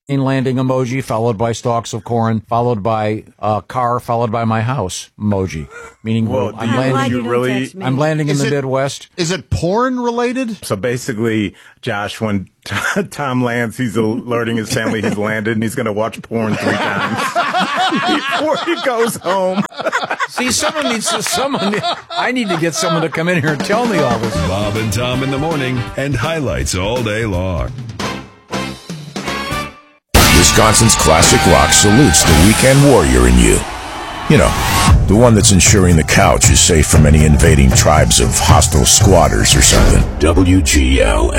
landing emoji, followed by stalks of corn, followed by a car, followed by my house emoji. Meaning, I'm landing in the Midwest. Is it porn related? So basically, Josh, when Tom lands, he's alerting his family he's landed, and he's going to watch porn 3 times before he goes home. See, I need to get someone to come in here and tell me all this. Bob and Tom in the morning, and highlights all day long. Wisconsin's classic rock salutes the weekend warrior in you. You know, the one that's ensuring the couch is safe from any invading tribes of hostile squatters or something. WGL